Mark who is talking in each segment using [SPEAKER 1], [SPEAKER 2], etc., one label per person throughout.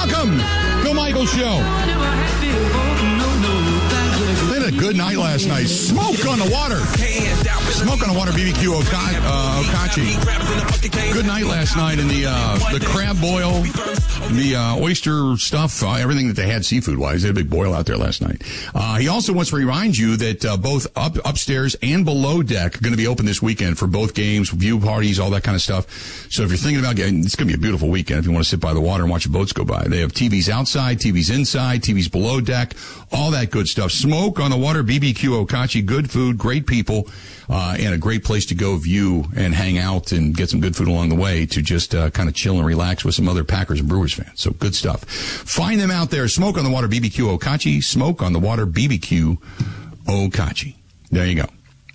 [SPEAKER 1] Welcome, Bill Michaels Show. They had a good night last night. Smoke on the water. Smoke on the water, BBQ Okachi. Good night last night in the crab boil, the oyster stuff, everything that they had seafood-wise. They had a big boil out there last night. He also wants to remind you that both upstairs and below deck are going to be open this weekend for both games, view parties, all that kind of stuff. So if you're thinking about getting, it's going to be a beautiful weekend if you want to sit by the water and watch the boats go by. They have TVs outside, TVs inside, TVs below deck, all that good stuff. Smoke on the water, BBQ Okachi, good food, great people, and a great place to go view and hang out and get some good food along the way to just kind of chill and relax with some other Packers and Brewers fans. So good stuff. Find them out there. Smoke on the Water BBQ Okachi. Smoke on the Water BBQ Okachi. There you go.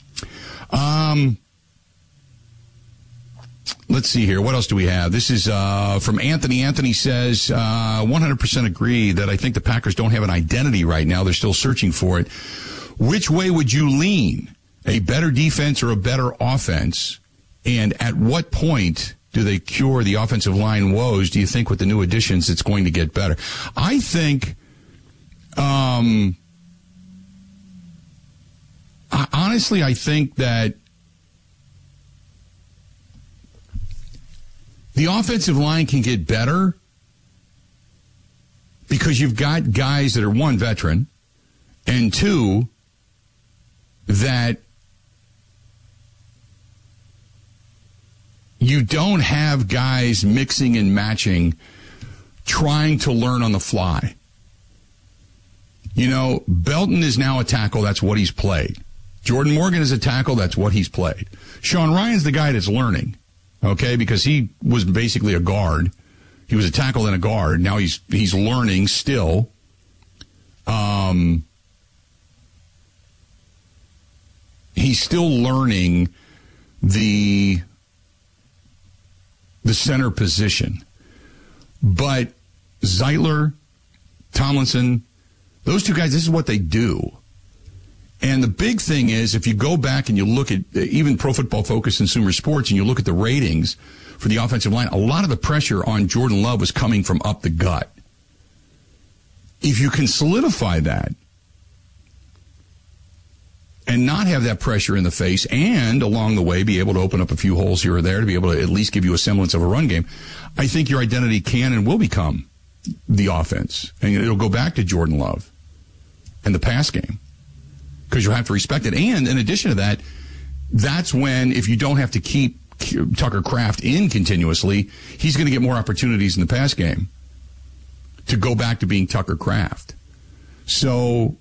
[SPEAKER 1] Let's see here. What else do we have? This is from Anthony. Anthony says, 100% agree that I think the Packers don't have an identity right now. They're still searching for it. Which way would you lean? A better defense or a better offense? And at what point do they cure the offensive line woes? Do you think with the new additions it's going to get better? I think, honestly, I think that the offensive line can get better because you've got guys that are, one, veteran, and two, that you don't have guys mixing and matching, trying to learn on the fly. You know, Belton is now a tackle. That's what he's played. Jordan Morgan is a tackle. That's what he's played. Sean Ryan's the guy that's learning, okay, because he was basically a guard. He was a tackle and a guard. Now he's learning still. He's still learning the center position. But Zeitler, Tomlinson, those two guys, this is what they do. And the big thing is, if you go back and you look at even Pro Football Focus Consumer Sports and you look at the ratings for the offensive line, a lot of the pressure on Jordan Love was coming from up the gut. If you can solidify that and not have that pressure in the face and along the way be able to open up a few holes here or there to be able to at least give you a semblance of a run game, I think your identity can and will become the offense. And it'll go back to Jordan Love and the pass game because you'll have to respect it. And in addition to that, that's when, if you don't have to keep Tucker Kraft in continuously, he's going to get more opportunities in the pass game to go back to being Tucker Kraft. So,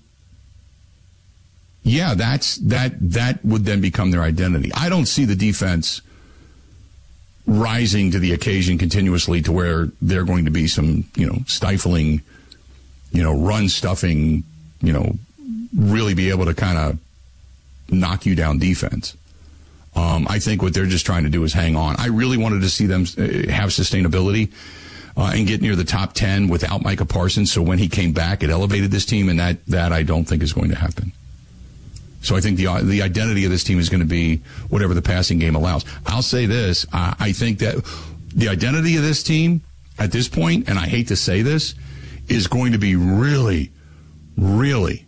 [SPEAKER 1] yeah, that would then become their identity. I don't see the defense rising to the occasion continuously to where they're going to be some, stifling, run stuffing, really be able to kind of knock you down defense. I think what they're just trying to do is hang on. I really wanted to see them have sustainability and get near the top 10 without Micah Parsons. So when he came back, it elevated this team, and that I don't think is going to happen. So I think the identity of this team is going to be whatever the passing game allows. I'll say this. I think that the identity of this team at this point, and I hate to say this, is going to be really, really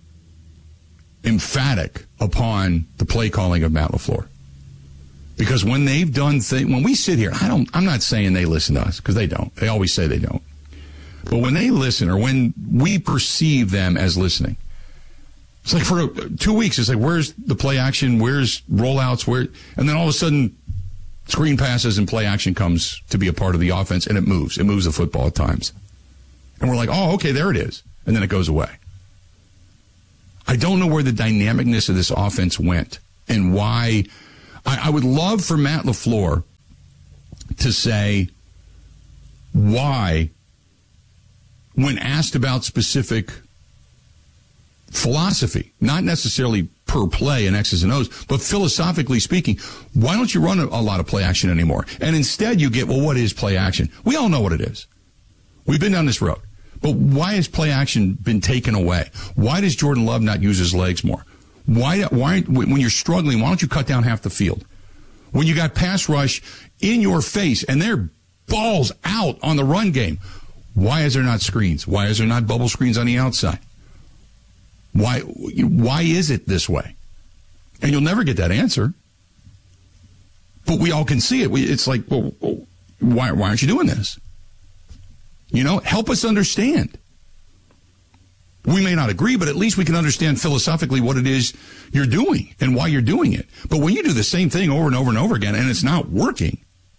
[SPEAKER 1] emphatic upon the play calling of Matt LaFleur. Because when they've done when we sit here, I'm not saying they listen to us, because they don't. They always say they don't. But when they listen, or when we perceive them as listening, it's like for 2 weeks, it's like, where's the play action? Where's rollouts? And then all of a sudden, screen passes and play action comes to be a part of the offense, and it moves. It moves the football at times. And we're like, oh, okay, there it is. And then it goes away. I don't know where the dynamicness of this offense went and why. I would love for Matt LaFleur to say why, when asked about specific philosophy, not necessarily per play and X's and O's, but philosophically speaking, why don't you run a lot of play action anymore? And instead you get, well, what is play action? We all know what it is. We've been down this road. But why has play action been taken away? Why does Jordan Love not use his legs more? Why, when you're struggling, why don't you cut down half the field? When you got pass rush in your face and they're balls out on the run game, Why is there not screens? Why is there not bubble screens on the outside? Why is it this way? And you'll never get that answer. But we all can see it. It's like, well, why aren't you doing this? Help us understand. We may not agree, but at least we can understand philosophically what it is you're doing and why you're doing it. But when you do the same thing over and over and over again and it's not working,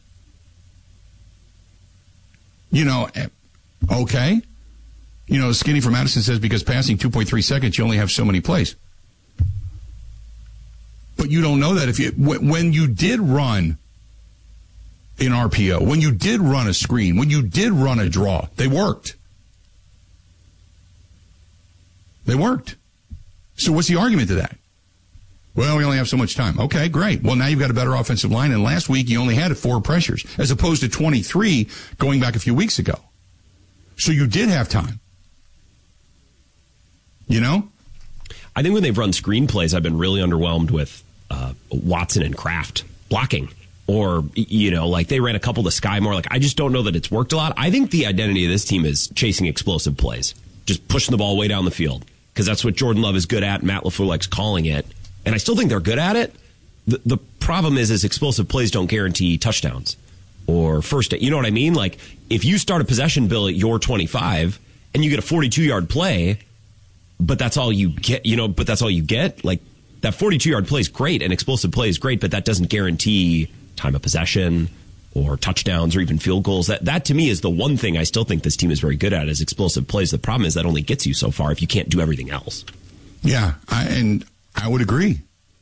[SPEAKER 1] okay. Skinny from Madison says because passing 2.3 seconds, you only have so many plays. But you don't know that when you did run an RPO, when you did run a screen, when you did run a draw, they worked. They worked. So what's the argument to that? Well, we only have so much time. Okay, great. Well, now you've got a better offensive line, and last week you only had 4 pressures, as opposed to 23 going back a few weeks ago. So you did have time.
[SPEAKER 2] I think when they've run screenplays, I've been really underwhelmed with Watson and Kraft blocking. Or, like they ran a couple to Sky Moore. Like, I just don't know that it's worked a lot. I think the identity of this team is chasing explosive plays. Just pushing the ball way down the field. Because that's what Jordan Love is good at. Matt LaFleur likes calling it. And I still think they're good at it. The problem is explosive plays don't guarantee touchdowns. Or first, you know what I mean? Like, if you start a possession, Bill, at your 25, and you get a 42-yard play, but that's all you get, like, that 42-yard play is great, and explosive play is great, but that doesn't guarantee time of possession or touchdowns or even field goals. That to me is the one thing I still think this team is very good at is explosive plays. The problem is that only gets you so far if you can't do everything else. Yeah, I would agree.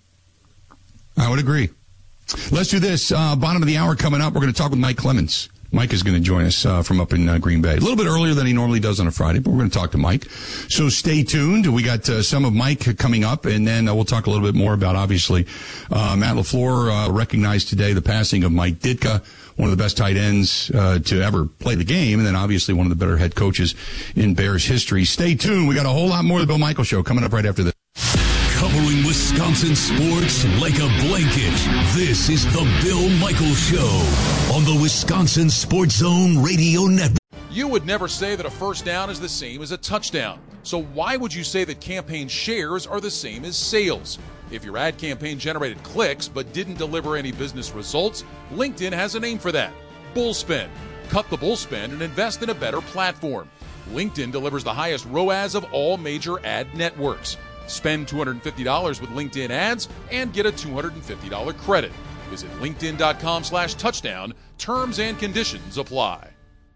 [SPEAKER 2] Let's do this. Bottom of the hour coming up. We're going to talk with Mike Clemens. Mike is going to join us from up in Green Bay. A little bit earlier than he normally does on a Friday, but we're going to talk to Mike. So stay tuned. We got some of Mike coming up, and then we'll talk a little bit more about, obviously, Matt LaFleur recognized today the passing of Mike Ditka, one of the best tight ends to ever play the game, and then obviously one of the better head coaches in Bears history. Stay tuned. We got a whole lot more of the Bill Michaels Show coming up right after this.
[SPEAKER 3] Covering Wisconsin sports like a blanket, this is the Bill Michaels Show on the Wisconsin Sports Zone Radio Network.
[SPEAKER 4] You would never say that a first down is the same as a touchdown. So why would you say that campaign shares are the same as sales? If your ad campaign generated clicks but didn't deliver any business results, LinkedIn has a name for that. Bullspend. Cut the bullspend and invest in a better platform. LinkedIn delivers the highest ROAS of all major ad networks. Spend $250 with LinkedIn ads and get a $250 credit. Visit linkedin.com/touchdown. Terms and conditions apply.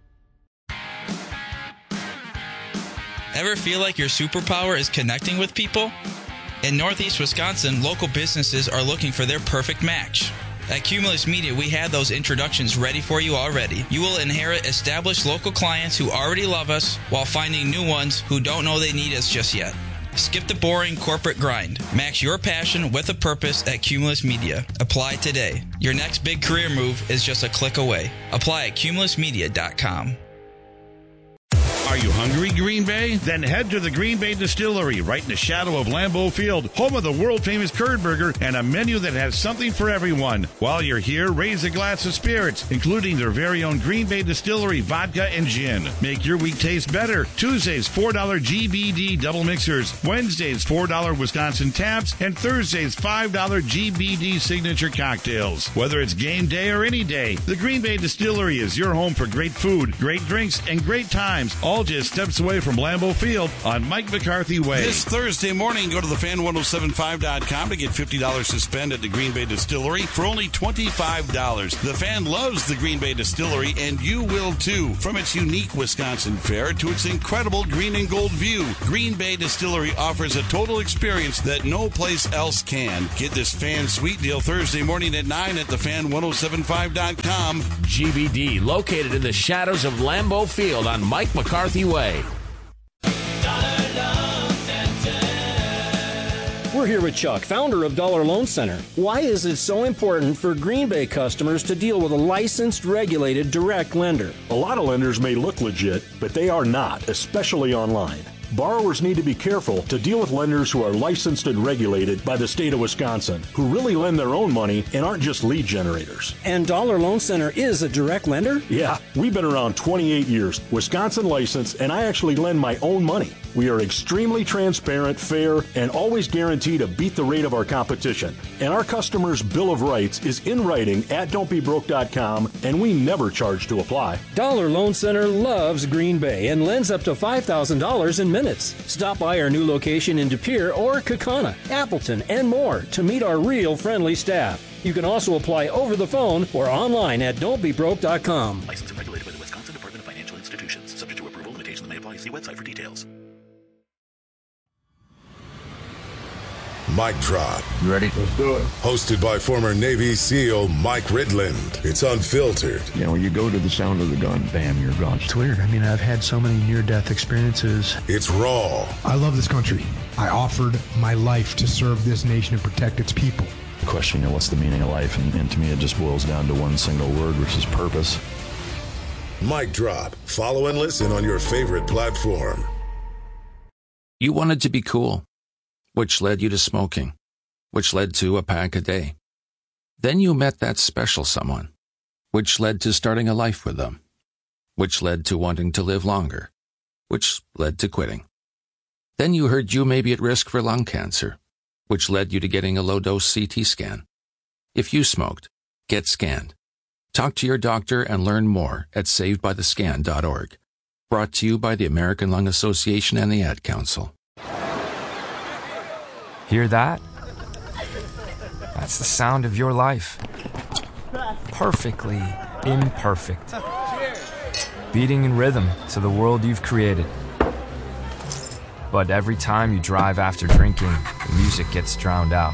[SPEAKER 5] Ever feel like your superpower is connecting with people? In Northeast Wisconsin, local businesses are looking for their perfect match. At Cumulus Media, we have those introductions ready for you already. You will inherit established local clients who already love us while finding new ones who don't know they need us just yet. Skip the boring corporate grind. Match your passion with a purpose at Cumulus Media. Apply today. Your next big career move is just a click away. Apply at cumulusmedia.com.
[SPEAKER 6] Are you hungry, Green Bay? Then head to the Green Bay Distillery, right in the shadow of Lambeau Field, home of the world-famous Curd Burger and a menu that has something for everyone. While you're here, raise a glass of spirits, including their very own Green Bay Distillery vodka and gin. Make your week taste better. Tuesdays, $4 GBD double mixers. Wednesdays, $4 Wisconsin taps. And Thursdays, $5 GBD signature cocktails. Whether it's game day or any day, the Green Bay Distillery is your home for great food, great drinks, and great times, all just steps away from Lambeau Field on Mike McCarthy Way.
[SPEAKER 7] This Thursday morning, go to thefan1075.com to get $50 to spend at the Green Bay Distillery for only $25. The Fan loves the Green Bay Distillery, and you will too. From its unique Wisconsin fare to its incredible green and gold view, Green Bay Distillery offers a total experience that no place else can. Get this Fan Suite deal Thursday morning at 9 at thefan1075.com.
[SPEAKER 8] GBD, located in the shadows of Lambeau Field on Mike McCarthy Way.
[SPEAKER 9] We're here with Chuck, founder of Dollar Loan Center. Why is it so important for Green Bay customers to deal with a licensed, regulated, direct lender?
[SPEAKER 10] A lot of lenders may look legit, but they are not, especially online.
[SPEAKER 9] Borrowers need to be careful to deal with lenders who are licensed and regulated by the state of Wisconsin, who really lend their own money and aren't just lead generators.
[SPEAKER 10] And Dollar Loan Center is a direct lender?
[SPEAKER 9] Yeah, we've been around 28 years, Wisconsin licensed, and I actually lend my own money. We are extremely transparent, fair, and always guarantee to beat the rate of our competition. And our customers' Bill of Rights is in writing at don'tbebroke.com, and we never charge to apply.
[SPEAKER 10] Dollar Loan Center loves Green Bay and lends up to $5,000 in minutes. Stop by our new location in De Pere or Kaukauna, Appleton, and more to meet our real friendly staff. You can also apply over the phone or online at don'tbebroke.com.
[SPEAKER 11] Licensed and regulated by the Wisconsin Department of Financial Institutions. Subject to approval, limitations may apply. See website for details.
[SPEAKER 12] Mic Drop.
[SPEAKER 13] You ready? Let's do it.
[SPEAKER 12] Hosted by former Navy SEAL Mike Ridland. It's unfiltered.
[SPEAKER 13] You know, when you go to the sound of the gun, bam, you're gone.
[SPEAKER 14] It's weird. I mean, I've had so many near-death experiences.
[SPEAKER 12] It's raw.
[SPEAKER 15] I love this country. I offered my life to serve this nation and protect its people.
[SPEAKER 13] The question, you know, what's the meaning of life? And to me, it just boils down to one single word, which is purpose.
[SPEAKER 12] Mic Drop. Follow and listen on your favorite platform.
[SPEAKER 16] You wanted to be cool, which led you to smoking, which led to a pack a day. Then you met that special someone, which led to starting a life with them, which led to wanting to live longer, which led to quitting. Then you heard you may be at risk for lung cancer, which led you to getting a low-dose CT scan. If you smoked, get scanned. Talk to your doctor and learn more at savedbythescan.org. Brought to you by the American Lung Association and the Ad Council.
[SPEAKER 17] Hear that? That's the sound of your life. Perfectly imperfect. Beating in rhythm to the world you've created. But every time you drive after drinking, the music gets drowned out.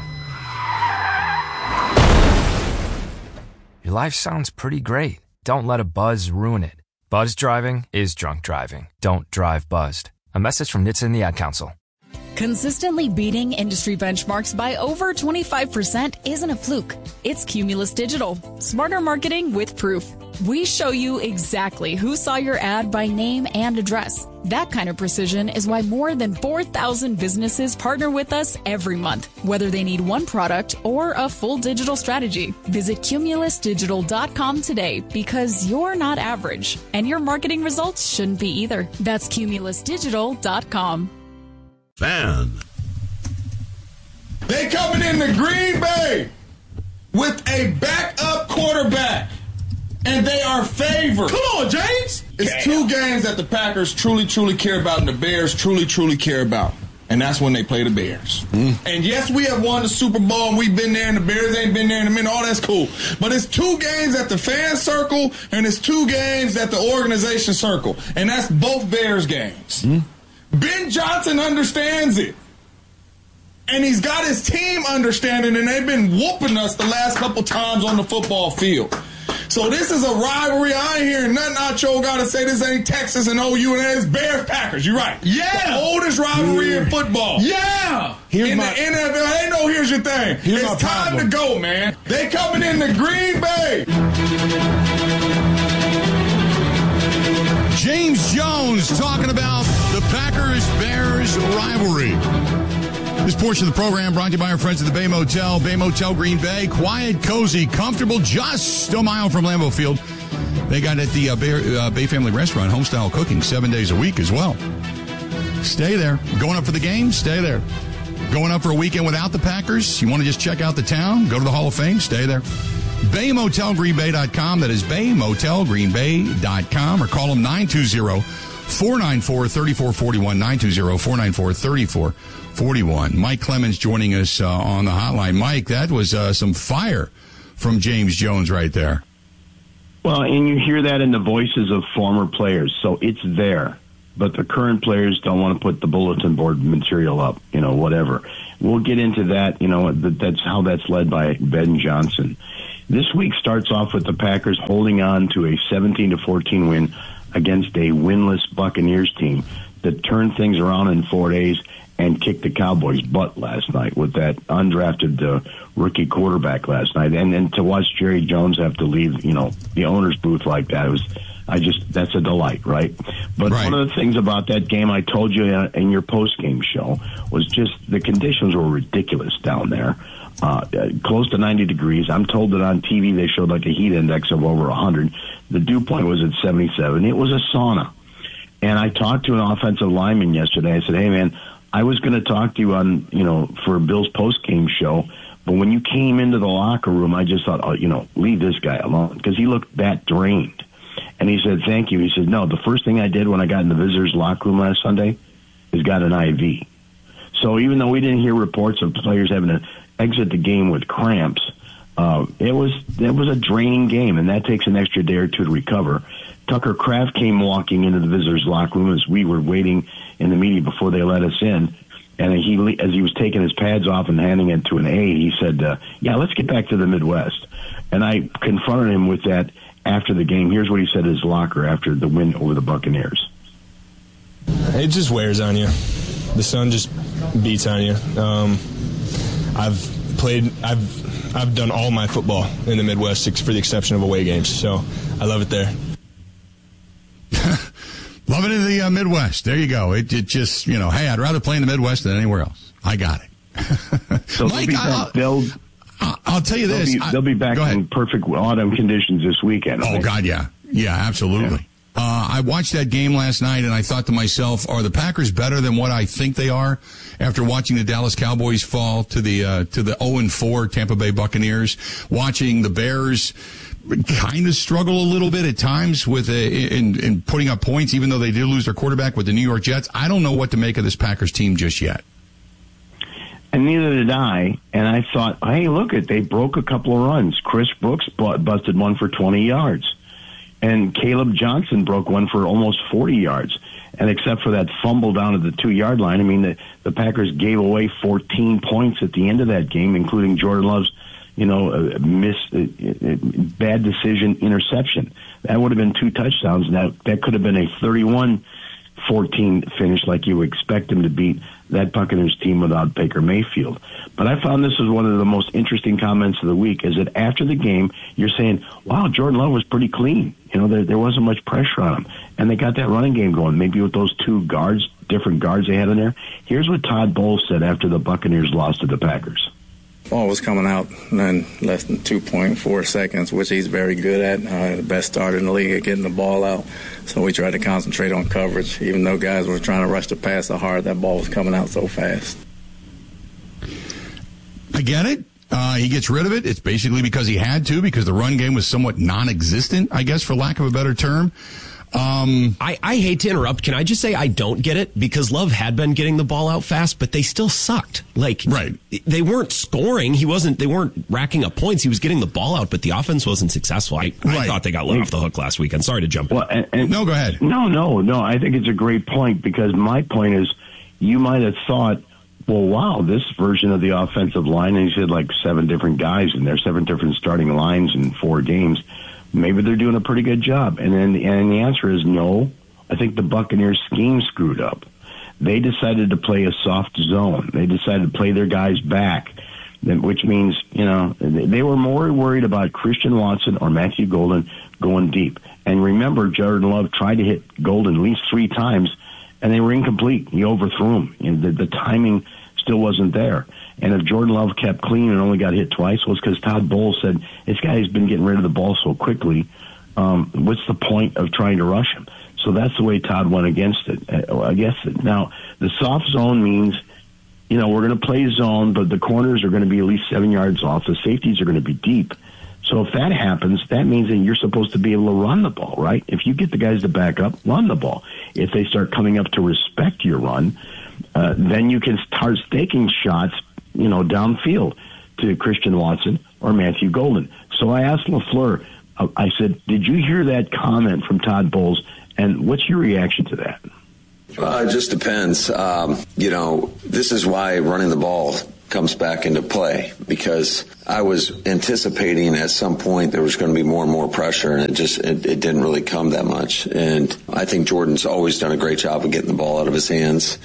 [SPEAKER 17] Your life sounds pretty great. Don't let a buzz ruin it. Buzz driving is drunk driving. Don't drive buzzed. A message from NHTSA and the Ad Council.
[SPEAKER 18] Consistently beating industry benchmarks by over 25% isn't a fluke. It's Cumulus Digital. Smarter marketing with proof. We show you exactly who saw your ad by name and address. That kind of precision is why more than 4,000 businesses partner with us every month, whether they need one product or a full digital strategy. Visit cumulusdigital.com today because you're not average, and your marketing results shouldn't be either. That's cumulusdigital.com.
[SPEAKER 19] Fan. They coming into Green Bay with a backup quarterback, and they are favored. Come on, James. It's two games that the Packers truly care about and the Bears truly care about. And that's when they play the Bears. And yes, we have won the Super Bowl and we've been there and the Bears ain't been there in a minute. All that's cool. But it's two games at the fan circle and it's two games at the organization circle. And that's both Bears games. Ben Johnson understands it. And he's got his team understanding, and they've been whooping us the last couple times on the football field. So this is a rivalry. I ain't hearing nothing Nacho got to say. This ain't Texas and OU, and it's Bears-Packers. You're right. Yeah. The oldest rivalry in football. Yeah. The NFL, ain't no here's your thing. It's time to go, man. They coming into Green Bay.
[SPEAKER 1] James Jones talking about the Packers-Bears rivalry. This portion of the program brought to you by our friends at the Bay Motel. Bay Motel Green Bay. Quiet, cozy, comfortable, just a mile from Lambeau Field. They got it at the Bay Family Restaurant, home-style cooking, 7 days a week as well. Stay there. Going up for the game? Stay there. Going up for a weekend without the Packers? You want to just check out the town? Go to the Hall of Fame? Stay there. BayMotelGreenBay.com. That is BayMotelGreenBay.com. Or call them 920-494-3441. 920-494-3441. Mike Clemens joining us on the hotline. Mike, that was some fire from James Jones right there.
[SPEAKER 20] Well, and you hear that in the voices of former players, so it's there. But the current players don't want to put the bulletin board material up, whatever. We'll get into that, that's how that's led by Ben Johnson. This week starts off with the Packers holding on to a 17-14 win against a winless Buccaneers team that turned things around in 4 days and kicked the Cowboys' butt last night with that undrafted rookie quarterback last night. And then to watch Jerry Jones have to leave, the owner's booth like that, that's a delight, right? But one of the things about that game I told you in your post-game show was just the conditions were ridiculous down there. Close to 90 degrees. I'm told that on TV they showed like a heat index of over 100. The dew point was at 77. It was a sauna. And I talked to an offensive lineman yesterday. I said, hey, man, I was going to talk to you on, for Bill's post-game show, but when you came into the locker room, I just thought, leave this guy alone because he looked that drained. And he said, thank you. He said, no, the first thing I did when I got in the visitors' locker room last Sunday is got an IV. So even though we didn't hear reports of players having to exit the game with cramps, it was a draining game, and that takes an extra day or two to recover. Tucker Kraft came walking into the visitors' locker room as we were waiting in the media before they let us in. And as he was taking his pads off and handing it to an aide, he said, yeah, let's get back to the Midwest. And I confronted him with that after the game. Here's what he said in his locker after the win over the Buccaneers.
[SPEAKER 21] It just wears on you. The sun just beats on you. I've done all my football in the Midwest for the exception of away games, so I love it there.
[SPEAKER 1] Love it in the Midwest. There you go. It just, hey, I'd rather play in the Midwest than anywhere else. I got it.
[SPEAKER 20] So
[SPEAKER 1] Mike, I'll tell you this.
[SPEAKER 20] They'll be back in perfect autumn conditions this weekend.
[SPEAKER 1] Oh, God, yeah. Yeah, absolutely. Yeah. I watched that game last night, and I thought to myself, are the Packers better than what I think they are after watching the Dallas Cowboys fall to the 0-4 Tampa Bay Buccaneers, watching the Bears kind of struggle a little bit at times with in putting up points, even though they did lose their quarterback with the New York Jets. I don't know what to make of this Packers team just yet.
[SPEAKER 20] And neither did I. And I thought, hey, look, they broke a couple of runs. Chris Brooks busted one for 20 yards. And Caleb Johnson broke one for almost 40 yards. And except for that fumble down at the 2-yard line, I mean, the Packers gave away 14 points at the end of that game, including Jordan Love's, bad decision interception. That would have been 2 touchdowns. Now, that could have been a 31-14 finish like you would expect them to beat that Buccaneers team without Baker Mayfield. But I found this was one of the most interesting comments of the week, is that after the game, you're saying, wow, Jordan Love was pretty clean. There wasn't much pressure on him. And they got that running game going, maybe with those 2 guards, different guards they had in there. Here's what Todd Bowles said after the Buccaneers lost to the Packers.
[SPEAKER 22] Ball was coming out in less than 2.4 seconds, which he's very good at. The best starter in the league at getting the ball out. So we tried to concentrate on coverage. Even though guys were trying to rush the pass so hard, that ball was coming out so fast.
[SPEAKER 1] I get it. He gets rid of it. It's basically because he had to, because the run game was somewhat non-existent, I guess, for lack of a better term.
[SPEAKER 2] I hate to interrupt. Can I just say I don't get it? Because Love had been getting the ball out fast, but they still sucked.
[SPEAKER 1] Right.
[SPEAKER 2] They weren't scoring. They weren't racking up points. He was getting the ball out, but the offense wasn't successful. I thought they got let off the hook last weekend. Sorry to jump in.
[SPEAKER 20] No,
[SPEAKER 1] go ahead.
[SPEAKER 20] No. I think it's a great point, because my point is, you might have thought, well, wow, this version of the offensive line, and he said like 7 different guys in there, 7 different starting lines in 4 games. Maybe they're doing a pretty good job. And the answer is no. I think the Buccaneers scheme screwed up. They decided to play a soft zone. They decided to play their guys back, which means, they were more worried about Christian Watson or Matthew Golden going deep. And remember, Jordan Love tried to hit Golden at least 3 times, and they were incomplete. He overthrew him. The timing still wasn't there. And if Jordan Love kept clean and only got hit twice, well, it's because Todd Bowles said, this guy's been getting rid of the ball so quickly. What's the point of trying to rush him? So that's the way Todd went against it. Now, the soft zone means, we're going to play zone, but the corners are going to be at least 7 yards off. The safeties are going to be deep. So if that happens, that means that you're supposed to be able to run the ball, right? If you get the guys to back up, run the ball. If they start coming up to respect your run, then you can start staking shots, downfield to Christian Watson or Matthew Golden. So I asked LaFleur, I said, did you hear that comment from Todd Bowles, and what's your reaction to that?
[SPEAKER 23] It just depends. This is why running the ball comes back into play, because I was anticipating at some point there was going to be more and more pressure, and it didn't really come that much. And I think Jordan's always done a great job of getting the ball out of his hands.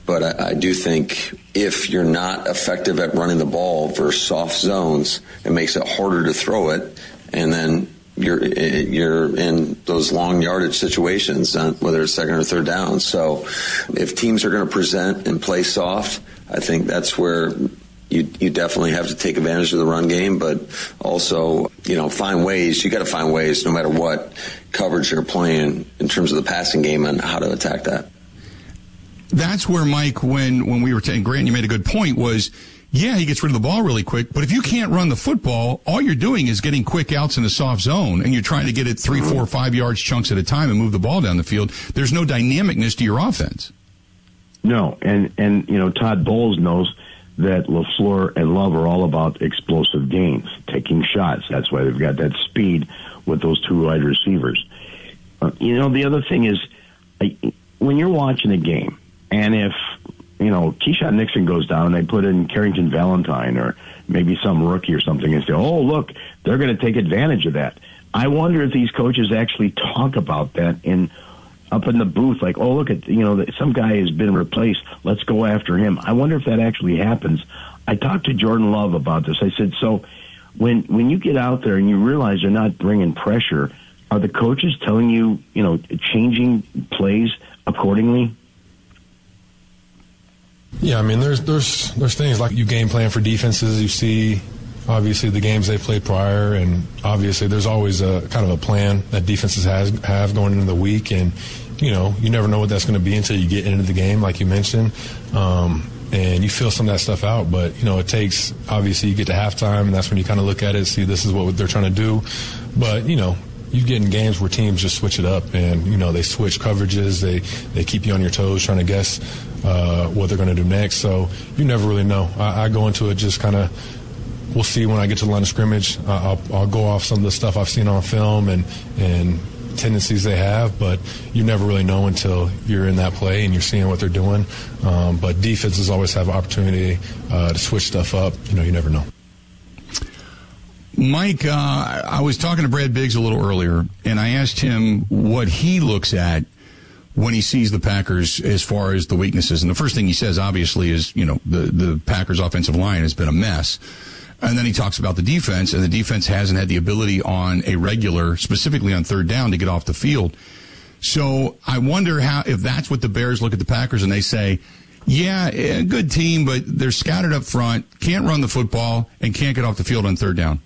[SPEAKER 23] But I do think if you're not effective at running the ball versus soft zones, it makes it harder to throw it, and then you're in those long yardage situations, whether it's second or third down. So if teams are going to present and play soft, I think that's where you definitely have to take advantage of the run game, but also, find ways. You got to find ways, no matter what coverage you're playing, in terms of the passing game and how to attack that.
[SPEAKER 1] That's where, Mike, when we were saying, Grant, you made a good point, was, he gets rid of the ball really quick, but if you can't run the football, all you're doing is getting quick outs in the soft zone, and you're trying to get it 3, 4, 5 yards chunks at a time and move the ball down the field. There's no dynamicness to your offense.
[SPEAKER 20] No, and Todd Bowles knows that LaFleur and Love are all about explosive gains, taking shots. That's why they've got that speed with those two wide receivers. The other thing is, when you're watching a game, and if, Keyshawn Nixon goes down and they put in Carrington Valentine or maybe some rookie or something and say, oh, look, they're going to take advantage of that. I wonder if these coaches actually talk about that up in the booth, like, oh, look at, some guy has been replaced. Let's go after him. I wonder if that actually happens. I talked to Jordan Love about this. I said, so when you get out there and you realize they're not bringing pressure, are the coaches telling you, changing plays accordingly?
[SPEAKER 21] Yeah, I mean, there's things like you game plan for defenses. You see, obviously, the games they played prior, and obviously there's always a kind of a plan that defenses have going into the week, and you never know what that's going to be until you get into the game, like you mentioned, and you feel some of that stuff out. But it takes, obviously, you get to halftime, and that's when you kind of look at it, see this is what they're trying to do. But you get in games where teams just switch it up, and they switch coverages, they keep you on your toes trying to guess what they're going to do next. So you never really know. I go into it just kind of, we'll see when I get to the line of scrimmage. I'll go off some of the stuff I've seen on film and tendencies they have, but you never really know until you're in that play and you're seeing what they're doing. But defenses always have opportunity to switch stuff up. You never know.
[SPEAKER 1] Mike, I was talking to Brad Biggs a little earlier, and I asked him what he looks at when he sees the Packers as far as the weaknesses. And the first thing he says, obviously, is, the Packers' offensive line has been a mess. And then he talks about the defense, and the defense hasn't had the ability on a regular, specifically on third down, to get off the field. So I wonder if that's what the Bears look at the Packers and they say, yeah, a good team, but they're scattered up front, can't run the football, and can't get off the field on third down.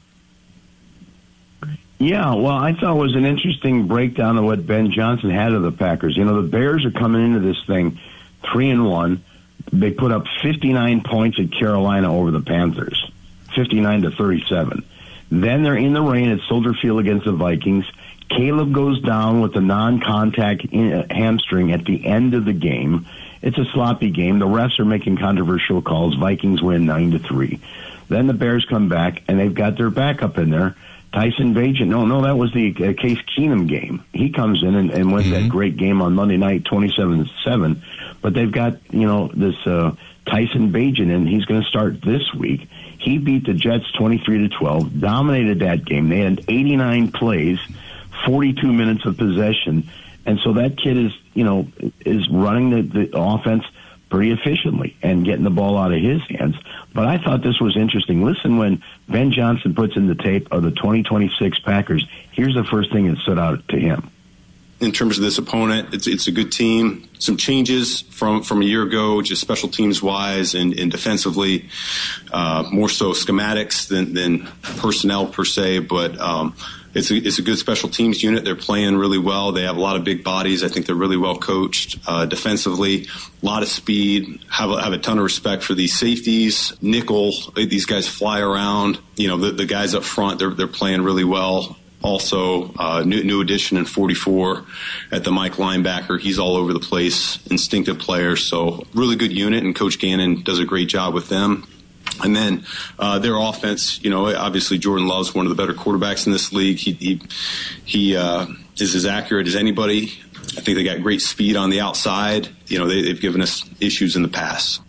[SPEAKER 20] Yeah, well, I thought it was an interesting breakdown of what Ben Johnson had of the Packers. The Bears are coming into this thing 3-1. They put up 59 points at Carolina over the Panthers, 59-37. Then they're in the rain at Soldier Field against the Vikings. Caleb goes down with a non-contact hamstring at the end of the game. It's a sloppy game. The refs are making controversial calls. Vikings win 9-3. Then the Bears come back, and they've got their backup in there. Tyson Bagent, no, that was the Case Keenum game. He comes in and wins that great game on Monday night, 27-7. But they've got, this Tyson Bagent, and he's going to start this week. He beat the Jets 23-12, dominated that game. They had 89 plays, 42 minutes of possession. And so that kid is running the offense pretty efficiently and getting the ball out of his hands. But I thought this was interesting. Listen, when Ben Johnson puts in the tape of the 2026 Packers, here's the first thing that stood out to him.
[SPEAKER 3] In terms of this opponent, it's a good team. Some changes from a year ago, just special teams wise and defensively, more so schematics than personnel per se. But it's a good special teams unit. They're playing really well. They have a lot of big bodies. I think they're really well coached defensively. A lot of speed. Have a ton of respect for these safeties. Nickel. These guys fly around. The guys up front. They're playing really well. Also, new addition in 44 at the Mike linebacker. He's all over the place, instinctive player. So really good unit, and Coach Gannon does a great job with them. And then their offense, obviously Jordan Love's one of the better quarterbacks in this league. He is as accurate as anybody. I think they got great speed on the outside. They've given us issues in the past.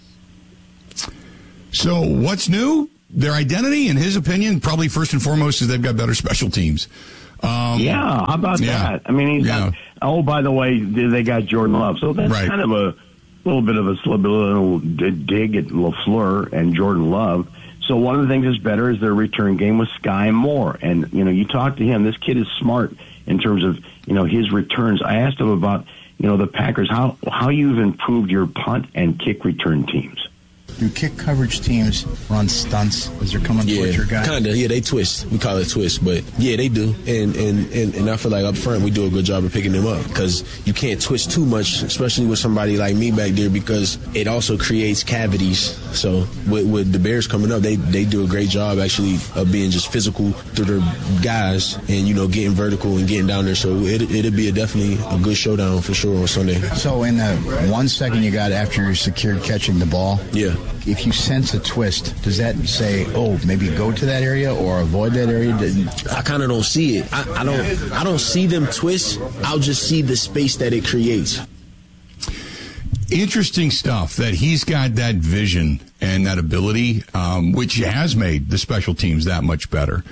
[SPEAKER 1] So what's new? Their identity, in his opinion, probably first and foremost, is they've got better special teams.
[SPEAKER 20] How about that? I mean, he's got, by the way, they got Jordan Love. So that's kind of little bit of a little dig at LaFleur and Jordan Love. So one of the things that's better is their return game with Sky Moore. And, you talk to him, this kid is smart in terms of, his returns. I asked him about, the Packers, how you've improved your punt and kick return teams.
[SPEAKER 4] Do kick coverage teams run stunts as they're coming towards your guy?
[SPEAKER 5] Kind of. Yeah, they twist. We call it twist, but yeah, they do. And I feel like up front we do a good job of picking them up because you can't twist too much, especially with somebody like me back there because it also creates cavities. So with the Bears coming up, they do a great job actually of being just physical to their guys and getting vertical and getting down there. So it'll be definitely a good showdown for sure on Sunday.
[SPEAKER 4] So in the 1 second you got after you're secured catching the ball,
[SPEAKER 5] yeah.
[SPEAKER 4] If you sense a twist, does that say, maybe go to that area or avoid that area?
[SPEAKER 5] I kind of don't see it. I don't see them twist. I'll just see the space that it creates.
[SPEAKER 1] Interesting stuff that he's got that vision and that ability, which has made the special teams that much better.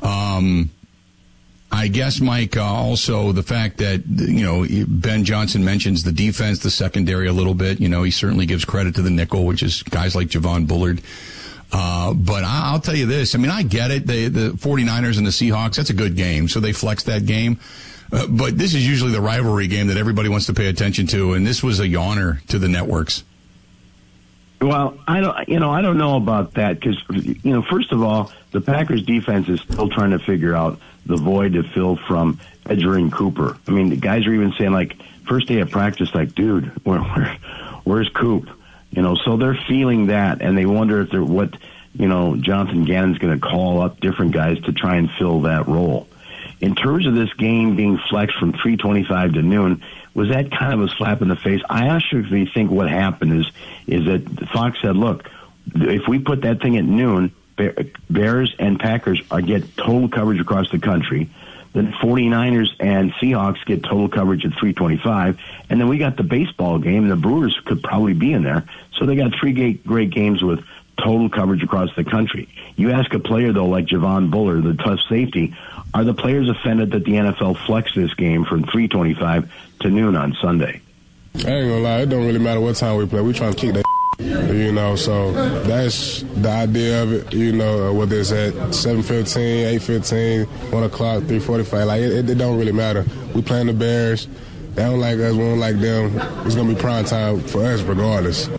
[SPEAKER 1] I guess, Mike, also the fact that, Ben Johnson mentions the defense, the secondary a little bit. He certainly gives credit to the nickel, which is guys like Javon Bullard. But I'll tell you this. I get it. The 49ers and the Seahawks, that's a good game. So they flex that game. But this is usually the rivalry game that everybody wants to pay attention to. And this was a yawner to the networks.
[SPEAKER 20] Well, I don't know about that because, first of all, the Packers defense is still trying to figure out the void to fill from Edgerrin Cooper. The guys are even saying, first day of practice, dude, where's Coop? So they're feeling that, and they wonder if Jonathan Gannon's going to call up different guys to try and fill that role. In terms of this game being flexed from 3:25 to noon, was that kind of a slap in the face? I actually think what happened is that Fox said, look, if we put that thing at noon, Bears and Packers get total coverage across the country. Then 49ers and Seahawks get total coverage at 3:25. And then we got the baseball game, and the Brewers could probably be in there. So they got three great games with total coverage across the country. You ask a player, though, like Javon Bullard, the tough safety, are the players offended that the NFL flexed this game from 3:25 to noon on Sunday?
[SPEAKER 21] I ain't gonna lie, it don't really matter what time we play. We trying to kick that so that's the idea of it, whether it's at 7:15, 8:15, 1 o'clock, 3:45, it don't really matter. We playing the Bears. They don't like us, we don't like them. It's going to be prime time for us regardless.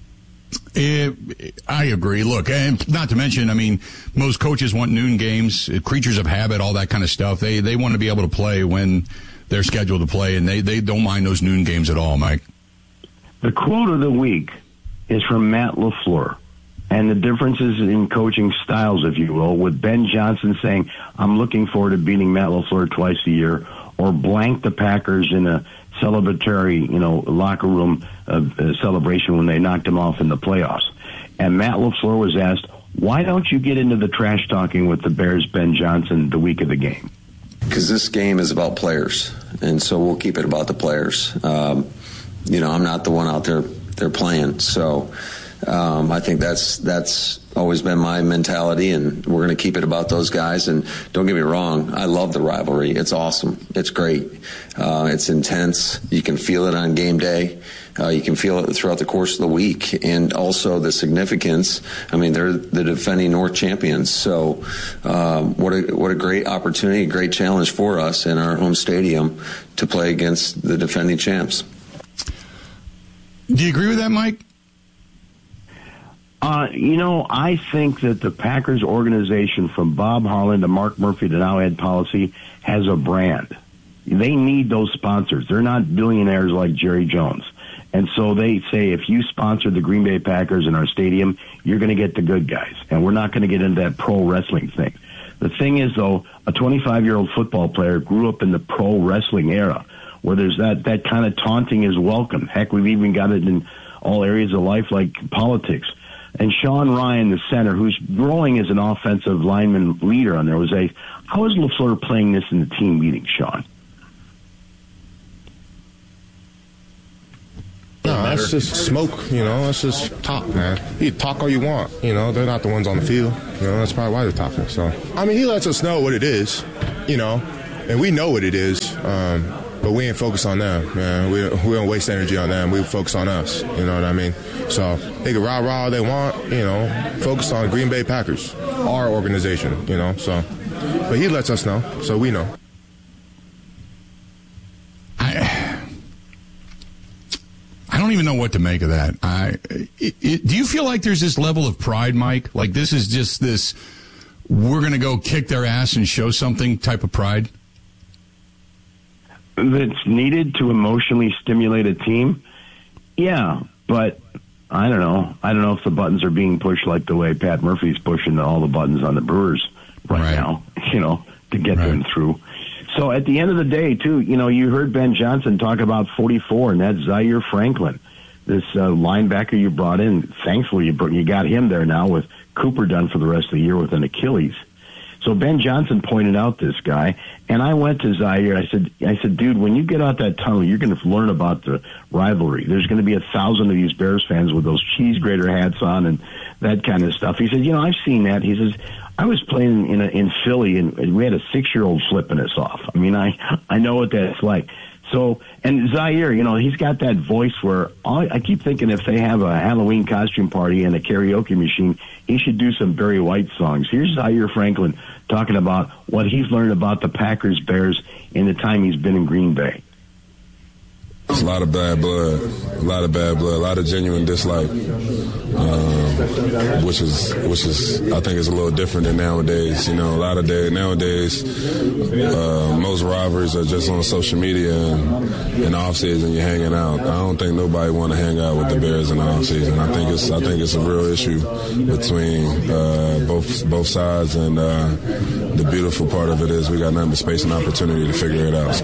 [SPEAKER 1] I agree. Look, and not to mention, most coaches want noon games, creatures of habit, all that kind of stuff. They want to be able to play when they're scheduled to play, and they don't mind those noon games at all, Mike.
[SPEAKER 20] The quote of the week is from Matt LaFleur, and the differences in coaching styles, if you will, with Ben Johnson saying, I'm looking forward to beating Matt LaFleur twice a year, or blank the Packers in a celebratory, locker room celebration when they knocked him off in the playoffs. And Matt LaFleur was asked, why don't you get into the trash talking with the Bears' Ben Johnson the week of the game?
[SPEAKER 23] Because this game is about players, and so we'll keep it about the players. I'm not the one out there they're playing. So I think that's always been my mentality, and we're going to keep it about those guys. And don't get me wrong, I love the rivalry. It's awesome. It's great. It's intense. You can feel it on game day. You can feel it throughout the course of the week. And also the significance. They're the defending North champions. So what a great opportunity, a great challenge for us in our home stadium to play against the defending champs.
[SPEAKER 1] Do you agree with that, Mike?
[SPEAKER 20] I think that the Packers organization, from Bob Harlan to Mark Murphy to now Ed Policy, has a brand. They need those sponsors. They're not billionaires like Jerry Jones. And so they say, if you sponsor the Green Bay Packers in our stadium, you're going to get the good guys. And we're not going to get into that pro wrestling thing. The thing is, though, a 25-year-old football player grew up in the pro wrestling era, where there's that kind of taunting is welcome. Heck, we've even got it in all areas of life like politics. And Sean Ryan, the center, who's growing as an offensive lineman leader on there, was how is LaFleur playing this in the team meeting, Sean?
[SPEAKER 21] No, that's just smoke, that's just talk, man. You talk all you want, they're not the ones on the field, that's probably why they're talking. So, he lets us know what it is, and we know what it is.
[SPEAKER 6] But we ain't focused on them, man. We don't waste energy on them. We focus on us. You know what I mean? So they can rah-rah all they want, focus on Green Bay Packers, our organization, So, but he lets us know, so we know.
[SPEAKER 1] I don't even know what to make of that. Do you feel like there's this level of pride, Mike? Like this is just this, we're going to go kick their ass and show something type of pride?
[SPEAKER 20] That's needed to emotionally stimulate a team? Yeah, but I don't know. I don't know if the buttons are being pushed like the way Pat Murphy's pushing all the buttons on the Brewers right now, to get them through. So at the end of the day, too, you heard Ben Johnson talk about 44, and that's Zaire Franklin, this linebacker you brought in. Thankfully, you got him there now with Cooper done for the rest of the year with an Achilles. So Ben Johnson pointed out this guy, and I went to Zaire. I said, dude, when you get out that tunnel, you're going to learn about the rivalry. There's going to be 1,000 of these Bears fans with those cheese grater hats on and that kind of stuff. He said, I've seen that. He says, I was playing in Philly, and we had a 6-year-old flipping us off. I mean, I know what that's like. So, and Zaire, he's got that voice where I keep thinking if they have a Halloween costume party and a karaoke machine, he should do some Barry White songs. Here's Zaire Franklin talking about what he's learned about the Packers Bears in the time he's been in Green Bay.
[SPEAKER 7] It's a lot of bad blood, a lot of genuine dislike, which is I think is a little different than nowadays. Nowadays, most rivalries are just on social media and in the off season you're hanging out. I don't think nobody want to hang out with the Bears in the off season. I think it's a real issue between both sides, and the beautiful part of it is we got nothing but space and opportunity to figure it out.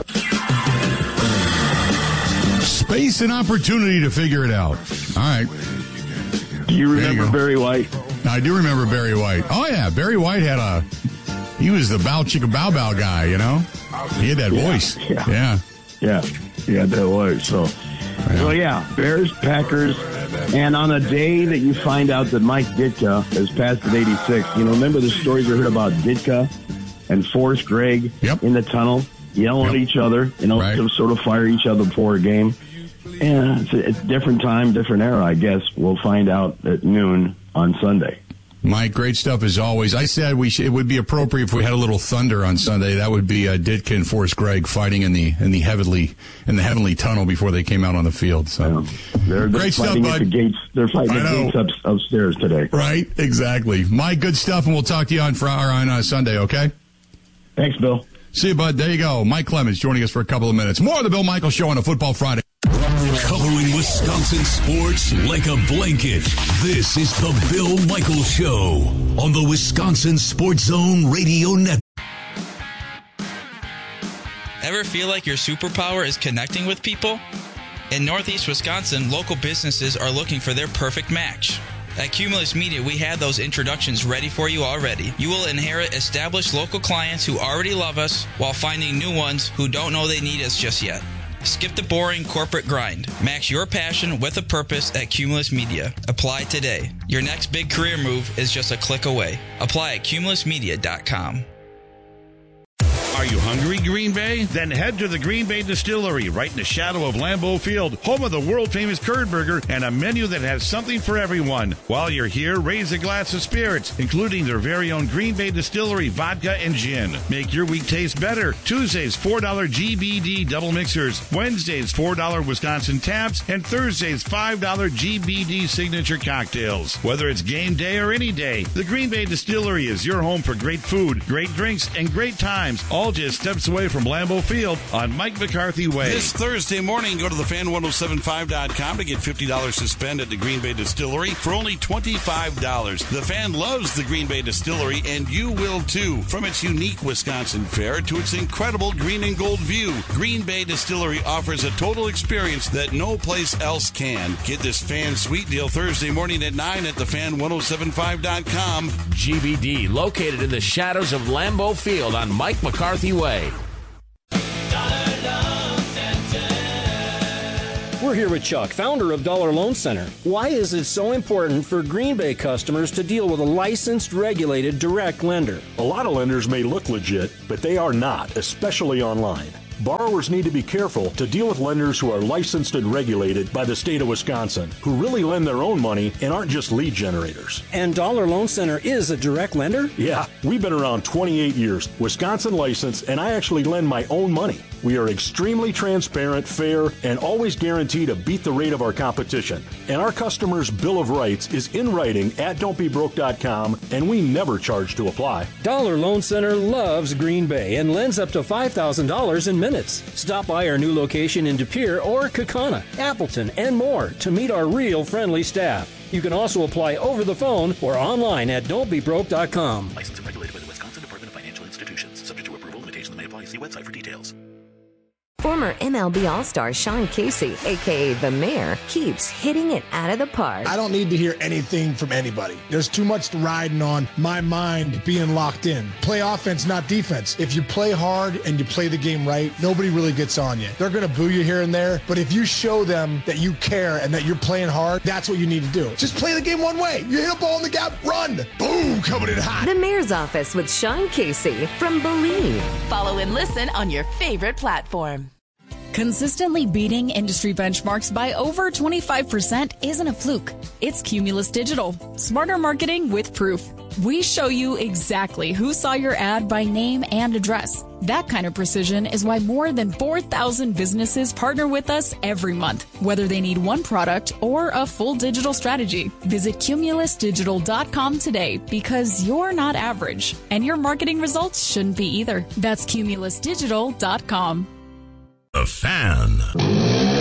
[SPEAKER 1] Space and opportunity to figure it out. All right.
[SPEAKER 20] Do you remember Barry White?
[SPEAKER 1] I do remember Barry White. Oh, yeah. Barry White he was the bow chicka bow bow guy, He had that voice. Yeah, that voice.
[SPEAKER 20] So, Bears, Packers, and on a day that you find out that Mike Ditka has passed at 86, remember the stories we heard about Ditka and Forrest Gregg in the tunnel, yelling at each other, to sort of fire each other before a game? Yeah, it's a different time, different era, I guess. We'll find out at noon on Sunday.
[SPEAKER 1] Mike, great stuff as always. I said it would be appropriate if we had a little thunder on Sunday. That would be Ditka and Forrest Gregg fighting in the heavenly tunnel before they came out on the field. So
[SPEAKER 20] they're
[SPEAKER 1] great stuff, bud.
[SPEAKER 20] They're fighting the gates upstairs today.
[SPEAKER 1] Right, exactly. Mike, good stuff, and we'll talk to you on Sunday. Okay.
[SPEAKER 20] Thanks, Bill.
[SPEAKER 1] See you, bud. There you go. Mike Clemens joining us for a couple of minutes. More of the Bill Michaels Show on a Football Friday.
[SPEAKER 8] Covering Wisconsin sports like a blanket. This is the Bill Michaels Show on the Wisconsin Sports Zone Radio Network.
[SPEAKER 24] Ever feel like your superpower is connecting with people? In Northeast Wisconsin, local businesses are looking for their perfect match. At Cumulus Media, we had those introductions ready for you already. You will inherit established local clients who already love us while finding new ones who don't know they need us just yet. Skip the boring corporate grind. Match your passion with a purpose at Cumulus Media. Apply today. Your next big career move is just a click away. Apply at cumulusmedia.com.
[SPEAKER 25] Are you hungry, Green Bay? Then head to the Green Bay Distillery, right in the shadow of Lambeau Field, home of the world-famous curd burger and a menu that has something for everyone. While you're here, raise a glass of spirits, including their very own Green Bay Distillery vodka and gin. Make your week taste better. Tuesdays, $4 GBD double mixers. Wednesdays, $4 Wisconsin taps. And Thursdays, $5 GBD signature cocktails. Whether it's game day or any day, the Green Bay Distillery is your home for great food, great drinks, and great times, all just steps away from Lambeau Field on Mike McCarthy Way.
[SPEAKER 26] This Thursday morning, go to thefan1075.com to get $50 to spend at the Green Bay Distillery for only $25. The Fan loves the Green Bay Distillery, and you will too. From its unique Wisconsin fare to its incredible green and gold view, Green Bay Distillery offers a total experience that no place else can. Get this Fan sweet deal Thursday morning at 9 at thefan1075.com.
[SPEAKER 27] GBD, located in the shadows of Lambeau Field on Mike McCarthy Way.
[SPEAKER 10] We're here with Chuck, founder of Dollar Loan Center. Why is it so important for Green Bay customers to deal with a licensed, regulated, direct lender?
[SPEAKER 9] A lot of lenders may look legit, but they are not, especially online. borrowers need to be careful to deal with lenders who are licensed and regulated by the state of Wisconsin, who really lend their own money and aren't just lead generators.
[SPEAKER 10] And Dollar Loan Center is a direct lender?
[SPEAKER 9] Yeah, we've been around 28 years, Wisconsin licensed, and I actually lend my own money. We are extremely transparent, fair, and always guarantee to beat the rate of our competition. And our customers' Bill of Rights is in writing at don'tbebroke.com, and we never charge to apply.
[SPEAKER 10] Dollar Loan Center loves Green Bay and lends up to $5,000 in minutes. Stop by our new location in De Pere or Kaukauna, Appleton, and more to meet our real friendly staff. You can also apply over the phone or online at don'tbebroke.com.
[SPEAKER 11] Licensed and regulated by the Wisconsin Department of Financial Institutions. Subject to approval, limitations may apply. See website for details.
[SPEAKER 12] Former MLB All-Star Sean Casey, a.k.a. The Mayor, keeps hitting it out of the park.
[SPEAKER 13] I don't need to hear anything from anybody. There's too much riding on my mind being locked in. Play offense, not defense. If you play hard and you play the game right, nobody really gets on you. They're going to boo you here and there, but if you show them that you care and that you're playing hard, that's what you need to do. Just play the game one way. You hit a ball in the gap, run. Boom, coming in hot.
[SPEAKER 12] The Mayor's Office with Sean Casey from Believe.
[SPEAKER 14] Follow and listen on your favorite platform.
[SPEAKER 18] Consistently beating industry benchmarks by over 25% isn't a fluke. It's Cumulus Digital. Smarter marketing with proof. We show you exactly who saw your ad by name and address. That kind of precision is why more than 4,000 businesses partner with us every month, whether they need one product or a full digital strategy. Visit cumulusdigital.com today because you're not average, and your marketing results shouldn't be either. That's cumulusdigital.com.
[SPEAKER 8] A Fan.